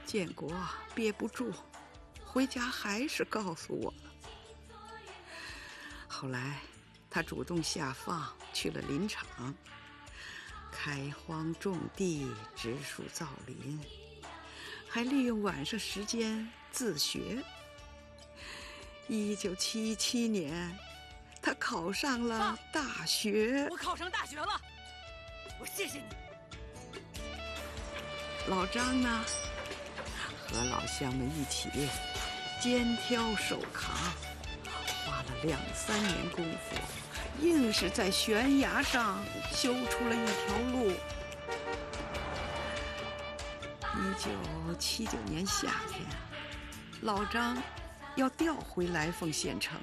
建国憋不住，回家还是告诉我了。后来他主动下放去了林场，开荒种地，植树造林，还利用晚上时间自学。1977年，他考上了大学。 我考上大学了，我谢谢你。 老张呢，和老乡们一起肩挑手扛，花了2、3年功夫，硬是在悬崖上修出了一条路。1979年夏天，老张要调回来凤县城。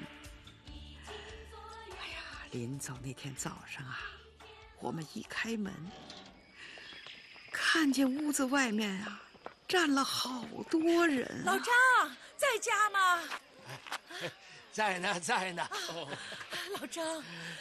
哎呀，临走那天早上啊，我们一开门，看见屋子外面啊站了好多人。 老张在家吗？ 在呢，在呢。 老张，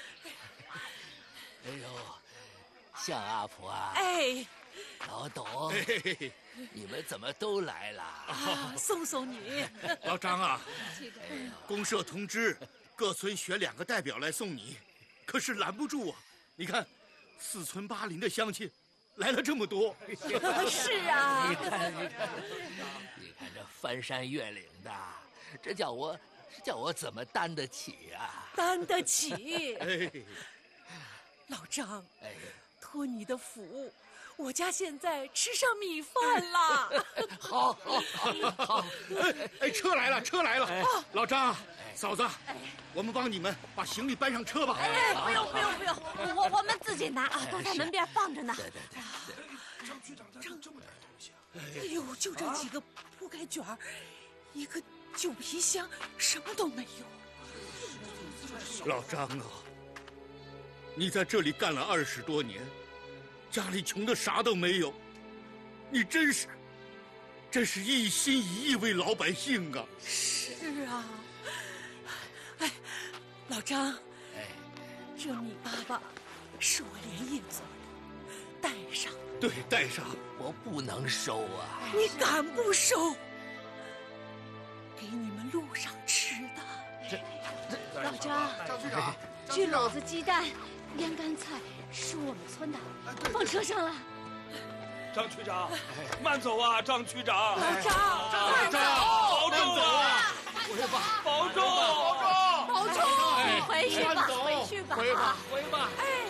哎呦，向阿婆啊！ 哎， 老董，你们怎么都来了？ 送送你。 老张啊，公社通知各村选2个代表来送你，可是拦不住啊！你看，4村8邻的乡亲来了这么多。 是啊， 你看这翻山越岭的，这叫我怎么担得起啊？ 担得起。 哎， 老张， 哎， 托你的福，我家现在吃上米饭了。 好， 哎，车来了，车来了！老张，嫂子，我们帮你们把行李搬上车吧。 哎，不用，我们自己拿啊，都在门边放着呢。 对。 张区长这么大东西啊！ 哎呦，就这几个铺盖卷儿，一个旧皮箱，什么都没有。 老张啊，你在这里干了20多年，家里穷的啥都没有，你真是一心一意为老百姓啊！ 是啊，哎，老张，这米粑粑是我连夜做的，带上。 对，带上。 我不能收啊！ 你敢不收？给你们路上吃的。 老张， 张区长， 这篓子鸡蛋、腌干菜是我们村的，放车上了。 张区长，慢走啊，张区长。 老张， 老张， 保重啊！保重！ 保重！回去吧，回去吧。 回吧。 哎。